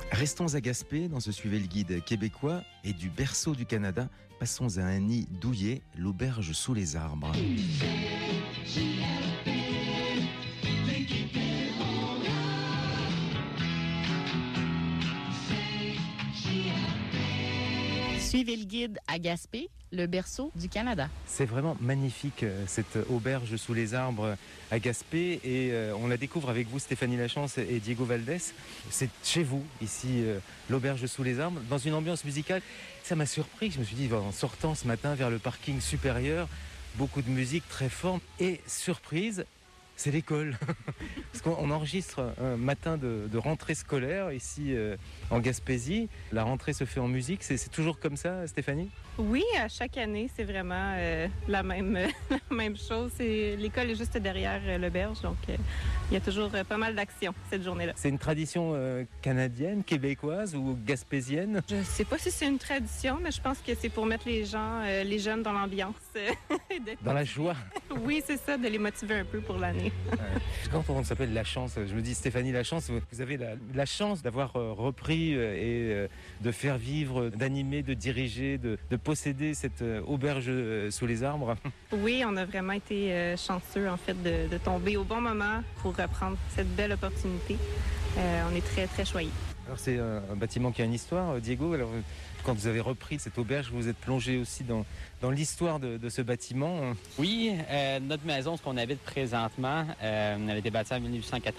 Restons à Gaspé dans ce Suivez le guide québécois et du berceau du Canada, passons à un nid douillet, l'auberge sous les arbres. Suivez le guide à Gaspé, le berceau du Canada. C'est vraiment magnifique cette auberge sous les arbres à Gaspé et on la découvre avec vous Stéphanie Lachance et Diego Valdés. C'est chez vous ici l'auberge sous les arbres dans une ambiance musicale. Ça m'a surpris, je me suis dit en sortant ce matin vers le parking supérieur, beaucoup de musique très forte et surprise. C'est l'école, parce qu'on enregistre un matin de rentrée scolaire ici en Gaspésie. La rentrée se fait en musique, c'est toujours comme ça, Stéphanie? Oui, à chaque année, c'est vraiment la même chose. L'école est juste derrière l'auberge, donc il y a toujours pas mal d'actions cette journée-là. C'est une tradition canadienne, québécoise ou gaspésienne? Je sais pas si c'est une tradition, mais je pense que c'est pour mettre les jeunes dans l'ambiance. Dans la joie? Oui, c'est ça, de les motiver un peu pour l'année. Quand on s'appelle Lachance, je me dis Stéphanie Lachance, vous avez la chance d'avoir repris et de faire vivre, d'animer, de diriger, de posséder cette auberge sous les arbres. Oui, on a vraiment été chanceux en fait de tomber au bon moment pour reprendre cette belle opportunité. On est très, très choyés. Alors c'est un bâtiment qui a une histoire, Diego. Alors quand vous avez repris cette auberge, vous êtes plongé aussi dans l'histoire de ce bâtiment. Oui, notre maison, ce qu'on habite présentement, elle a été bâtie en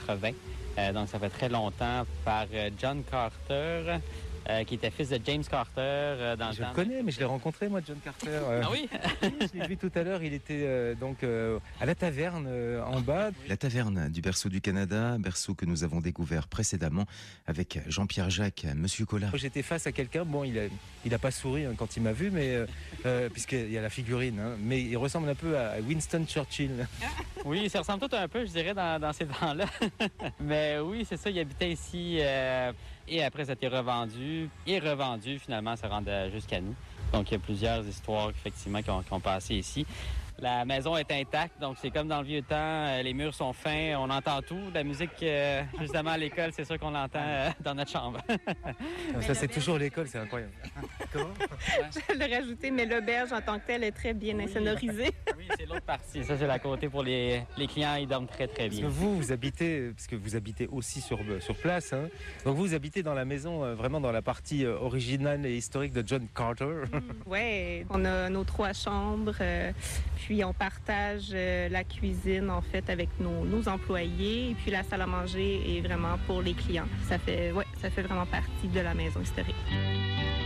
1880. Donc ça fait très longtemps par John Carter, qui était fils de James Carter. Je le connais, mais je l'ai rencontré, moi, John Carter. Ah oui? Je l'ai vu tout à l'heure, il était donc à la taverne en bas. La taverne du berceau du Canada, berceau que nous avons découvert précédemment avec Jean-Pierre Jacques, Monsieur Collard. J'étais face à quelqu'un, bon, il a pas souri quand il m'a vu, mais puisqu'il y a la figurine, mais il ressemble un peu à Winston Churchill. Oui, ça ressemble tout un peu, je dirais, dans ces temps-là. Mais oui, c'est ça, il habitait ici et après, ça a été revendu et revendu, finalement, ça rentre jusqu'à nous. Donc, il y a plusieurs histoires, effectivement, qui ont passé ici. La maison est intacte, donc c'est comme dans le vieux temps, les murs sont fins, on entend tout. La musique, justement, à l'école, c'est sûr qu'on l'entend dans notre chambre. Ça, c'est toujours l'école, c'est incroyable. Comment? Je l'ai rajouté, mais l'auberge en tant que telle est très bien insonorisée. Oui, c'est l'autre partie. Ça, c'est la côté pour les clients, ils dorment très, très bien. Parce que vous habitez aussi sur place, hein. Donc vous habitez dans la maison, vraiment dans la partie originale et historique de John Carter. Oui, on a nos 3 chambres, puis on partage la cuisine en fait avec nos employés, et puis la salle à manger est vraiment pour les clients. Ça fait vraiment partie de la maison historique.